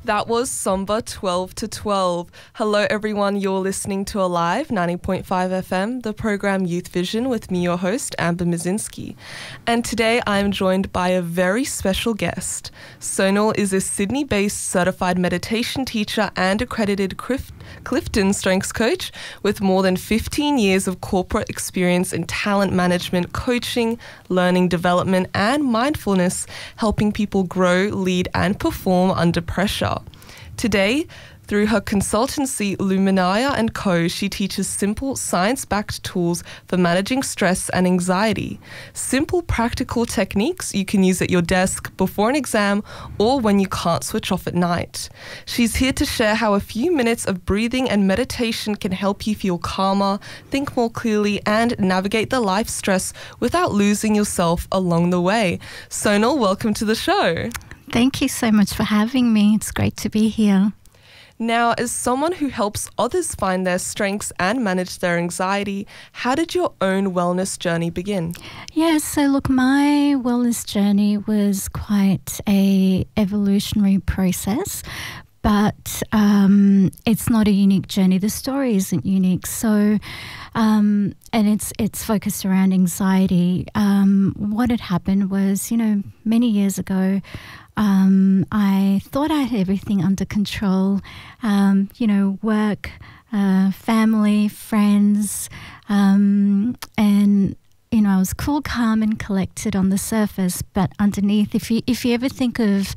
That was Somber 12 to 12. Hello everyone, you're listening to Alive 90.5 FM, the program Youth Vision with me, your host, Amber Mizinski. And today I'm joined by a very special guest. Sonal is a Sydney-based certified meditation teacher and accredited Clifton Strengths coach with more than 15 years of corporate experience in talent management, coaching, learning development and mindfulness, helping people grow, lead and perform under pressure. Today, through her consultancy Luminaya & Co., she teaches simple science-backed tools for managing stress and anxiety. Simple practical techniques you can use at your desk, before an exam, or when you can't switch off at night. She's here to share how a few minutes of breathing and meditation can help you feel calmer, think more clearly, and navigate the life stress without losing yourself along the way. Sonal, welcome to the show. Thank you so much for having me. It's great to be here. Now, as someone who helps others find their strengths and manage their anxiety, how did your own wellness journey begin? Yeah, so look, my wellness journey was quite a evolutionary process, but it's not a unique journey. The story isn't unique. So, and it's focused around anxiety. What had happened was, many years ago, I thought I had everything under control, work, family, friends, and, I was cool, calm and collected on the surface, but underneath, if you ever think of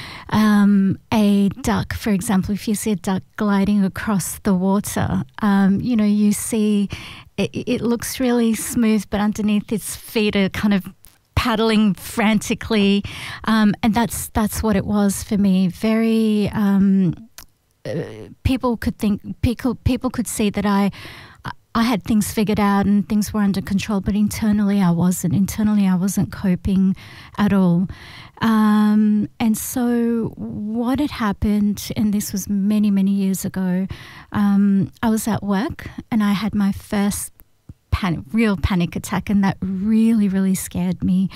a duck, for example, if you see a duck gliding across the water, you see it looks really smooth, but underneath its feet are kind of paddling frantically, and that's what it was for me. Very people could see that I had things figured out and things were under control, but internally I wasn't coping at all. And so what had happened, and this was many, many years ago, I was at work and I had my first real panic attack, and that really, really scared me.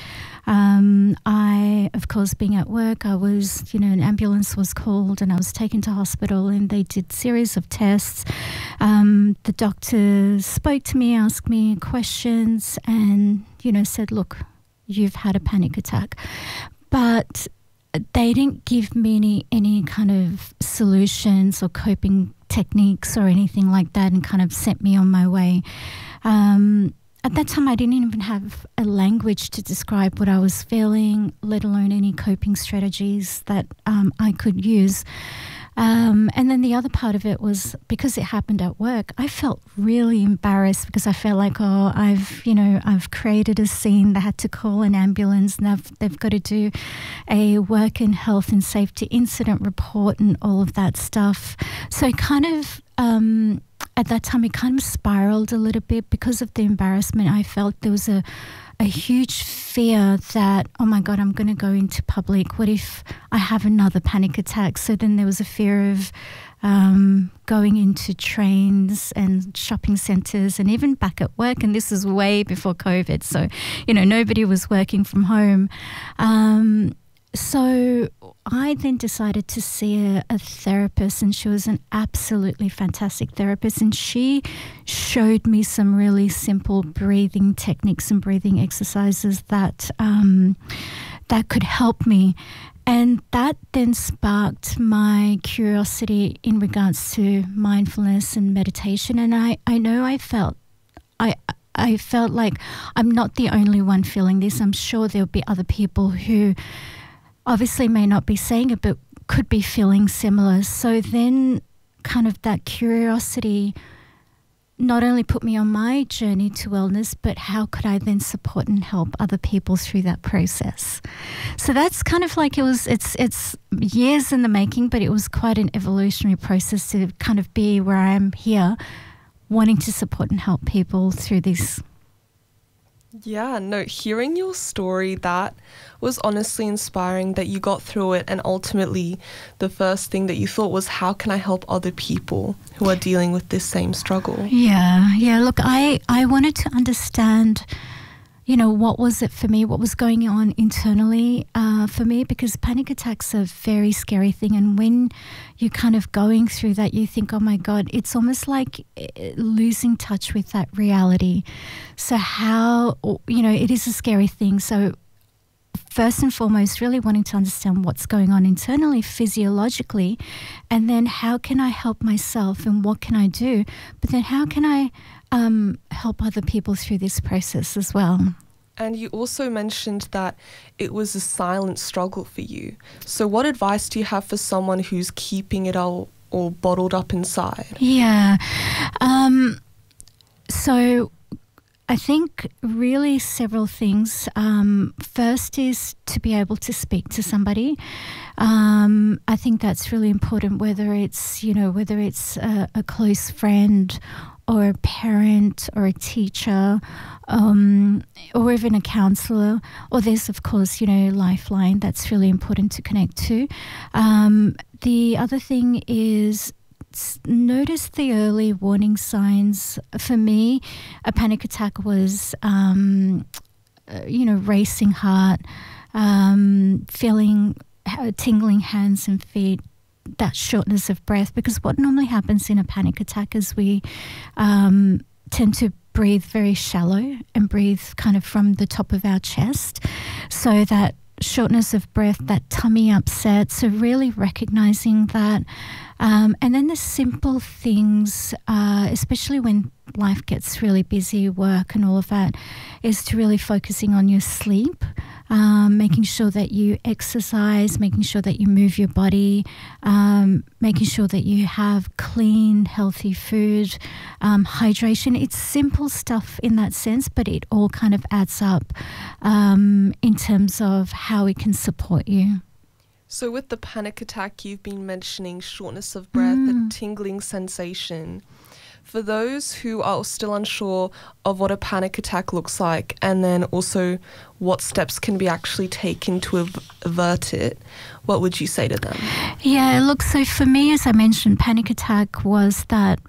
I, of course, being at work, I was, an ambulance was called and I was taken to hospital and they did series of tests. The doctor spoke to me, asked me questions and, said, look, you've had a panic attack. But they didn't give me any kind of solutions or coping techniques or anything like that and kind of sent me on my way. At that time, I didn't even have a language to describe what I was feeling, let alone any coping strategies that I could use. And then the other part of it was because it happened at work, I felt really embarrassed because I felt like, I've created a scene. They had to call an ambulance and they've got to do a work and health and safety incident report and all of that stuff. So it kind of, at that time, it kind of spiraled a little bit because of the embarrassment. I felt there was a huge fear that, oh my God, I'm going to go into public. What if I have another panic attack? So then there was a fear of going into trains and shopping centres and even back at work. And this is way before COVID. So, nobody was working from home. So I then decided to see a therapist, and she was an absolutely fantastic therapist, and she showed me some really simple breathing techniques and breathing exercises that could help me. And that then sparked my curiosity in regards to mindfulness and meditation. And I felt like I'm not the only one feeling this. I'm sure there'll be other people who obviously may not be saying it, but could be feeling similar. So then kind of that curiosity not only put me on my journey to wellness, but how could I then support and help other people through that process? So that's kind of like it's years in the making, but it was quite an evolutionary process to kind of be where I am here, wanting to support and help people through this. Yeah, no, hearing your story, that was honestly inspiring that you got through it, and ultimately the first thing that you thought was, how can I help other people who are dealing with this same struggle? Yeah, look, I wanted to understand, what was it for me? What was going on internally for me? Because panic attacks are a very scary thing. And when you're kind of going through that, you think, oh my God, it's almost like losing touch with that reality. So how, it is a scary thing. So first and foremost, really wanting to understand what's going on internally, physiologically, and then how can I help myself and what can I do? But then how can I help other people through this process as well? And you also mentioned that it was a silent struggle for you. So what advice do you have for someone who's keeping it all bottled up inside? Yeah. So I think really several things. First is to be able to speak to somebody. I think that's really important, whether it's a close friend or a parent or a teacher, or even a counsellor, or there's of course, Lifeline. That's really important to connect to. The other thing is notice the early warning signs. For me, a panic attack was, racing heart, feeling tingling hands and feet, that shortness of breath, because what normally happens in a panic attack is we tend to breathe very shallow and breathe kind of from the top of our chest. So that shortness of breath, that tummy upset, so really recognizing that. And then the simple things, especially when life gets really busy, work and all of that, is to really focusing on your sleep, making sure that you exercise, making sure that you move your body, making sure that you have clean, healthy food, hydration. It's simple stuff in that sense, but it all kind of adds up in terms of how it can support you. So with the panic attack, you've been mentioning shortness of breath, a tingling sensation. For those who are still unsure of what a panic attack looks like, and then also what steps can be actually taken to avert it, what would you say to them? Yeah, look, so for me, as I mentioned, panic attack was that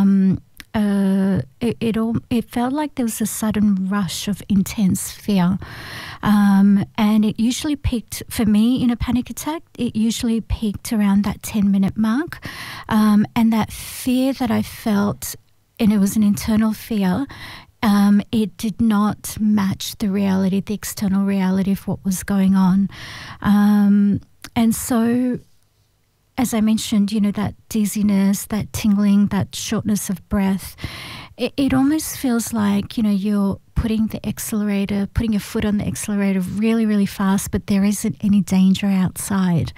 it felt like there was a sudden rush of intense fear. And it usually peaked, for me in a panic attack, it usually peaked around that 10-minute mark. And that fear that I felt, and it was an internal fear, it did not match the reality, the external reality of what was going on. And so, as I mentioned, that dizziness, that tingling, that shortness of breath, it almost feels like, you're putting your foot on the accelerator really, really fast, but there isn't any danger outside.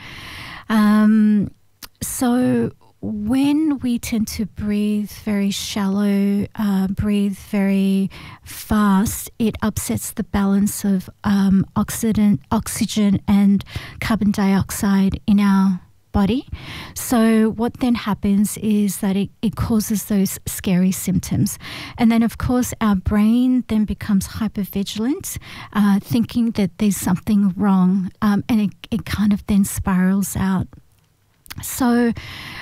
So when we tend to breathe very shallow, breathe very fast, it upsets the balance of oxygen and carbon dioxide in our body. So what then happens is that it causes those scary symptoms. And then, of course, our brain then becomes hypervigilant, thinking that there's something wrong, and it kind of then spirals out. So,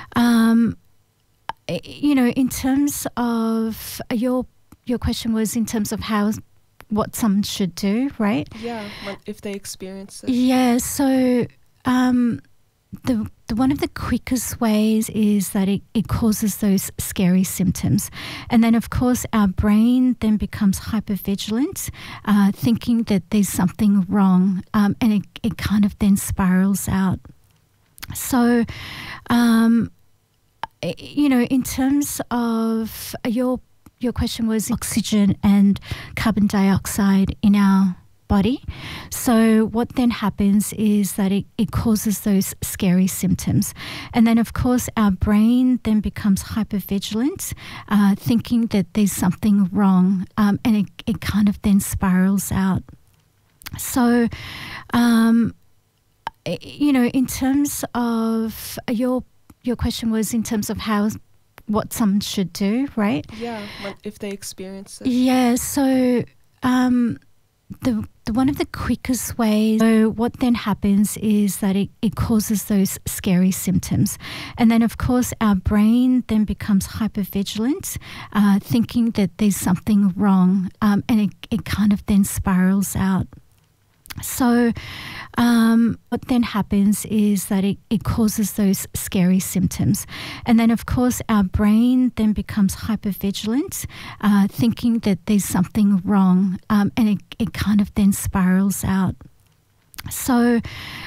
in terms of your question was in terms of what someone should do, right? Yeah, if they experience it. Yeah, so the one of the quickest ways is that it causes those scary symptoms. And then, of course, our brain then becomes hypervigilant, thinking that there's something wrong, and it kind of then spirals out. So, in terms of your question was oxygen and carbon dioxide in our body. So what then happens is that it causes those scary symptoms. And then, of course, our brain then becomes hypervigilant, thinking that there's something wrong, and it kind of then spirals out. So, in terms of your question was in terms of what someone should do, right? Yeah, if they experience it. Yeah, so the one of the quickest ways, so what then happens is that it causes those scary symptoms. And then, of course, our brain then becomes hypervigilant, thinking that there's something wrong, and it kind of then spirals out. So what then happens is that it causes those scary symptoms. And then, of course, our brain then becomes hypervigilant, thinking that there's something wrong, and it kind of then spirals out. So,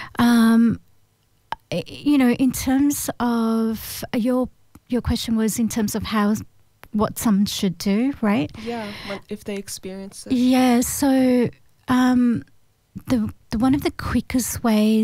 in terms of your question was in terms of what someone should do, right? Yeah, if they experience it. Yeah, so the one of the quickest ways